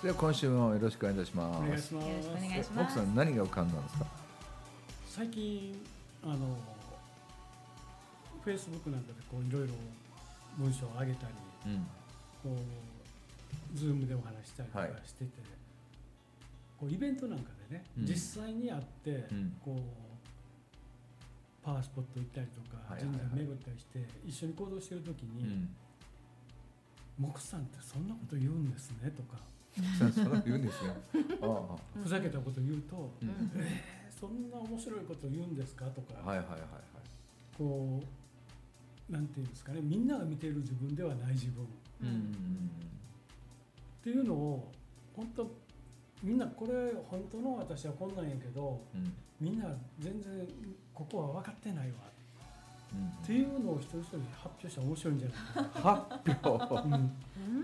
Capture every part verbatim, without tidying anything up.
では今週もよろしくお願いいたします。 お願いします。 よろしくお願いします。 奥さん何が浮かんだんですか？ 最近あのフェイスブックなんかでこういろいろ文章を上げたり、 うん、 こうズームでお話したりとかしてて、はい、こうイベントなんかでね、うん、実際に会って、うん、こうパワースポット行ったりとか、はいはいはい、神社巡ったりして一緒に行動してる時に、うん、木さんってそんなこと言うんですねとかそんなこと言うんですよああふざけたこと言うと、うん、えー、そんな面白いこと言うんですかとか、 はいはいはいはい、 こうなんていうんですかね、みんなが見ている自分ではない自分、うん、っていうのを本当みんなこれ本当の私はこんなんやけど、うん、みんな全然ここは分かってないわ、うん、っていうのを一人一人発表したら面白いんじゃないかな。 発表、うん、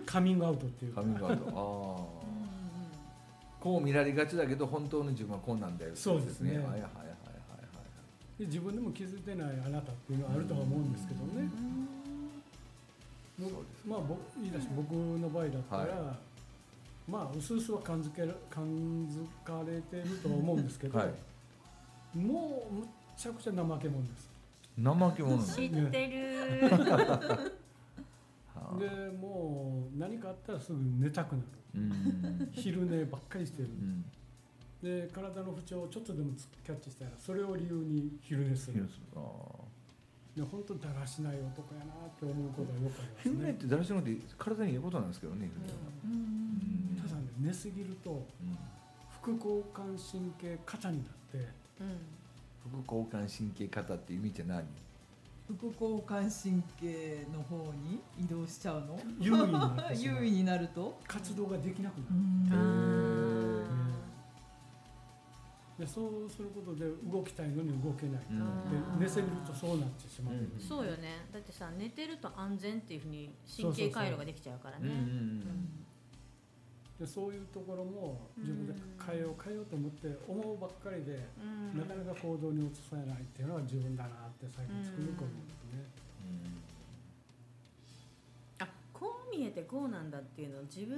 カミングアウトっていうか、 カミングアウト、あこう見られがちだけど本当の自分はこうなんだよ、 そうですね、 はいはいはいはいはい、 で自分でも気づいてないあなたっていうのはあるとは思うんですけどね、まあ言い出し僕の場合だったら、はい、まあうすうすは感づける感づかれてるとは思うんですけど、はい、もうむっちゃくちゃ怠け者です。 怠け者知ってるでもう何かあったらすぐ寝たくなる、うん、昼寝ばっかりしてる、うん、で体の不調をちょっとでもキャッチしたらそれを理由に昼寝する。で本当だらしない男やなって思うことはよくありますね。 昼寝ってだらしないって体にいいことなんですけどね、 うんうん、ただね、寝すぎると、うん、副交感神経過多になって、うん、 副交感神経過多って意味って何？ 副交感神経の方に移動しちゃうの？ 優位になってしまう優位になると活動ができなくなる。でそうすることで動きたいのに動けない、うん、で寝せるとそうなってしまう、うん、 そうよね。だってさ、寝てると安全っていうふうに神経回路ができちゃうからね。 でそういうところも自分で変えよう変えようと思って思うばっかりで、うん、なかなか行動に移せないっていうのは自分だなって最近つくづく思うんですね、 うん、あこう見えてこうなんだっていうのを自分